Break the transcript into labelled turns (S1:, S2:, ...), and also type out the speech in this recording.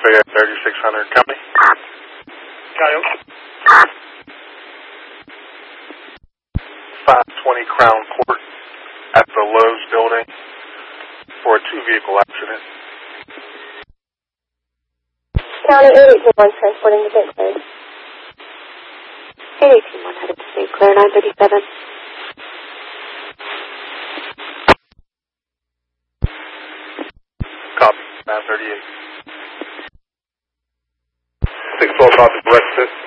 S1: Fayette 3600 County.
S2: Coyote.
S1: 520 Crown Court at the Lowe's building for a two-vehicle accident.
S3: County 8821 transporting to St. Clair. 8821 headed to St. Clair, 937.
S1: Copy, 938.
S2: 612 copy, direct assist.